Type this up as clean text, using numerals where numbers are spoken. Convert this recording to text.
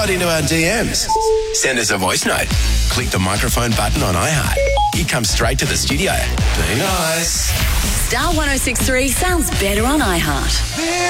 right into our DMs. Send us a voice note. Click the microphone button on iHeart. It comes straight to the studio. Be nice. Star 106.3 sounds better on iHeart.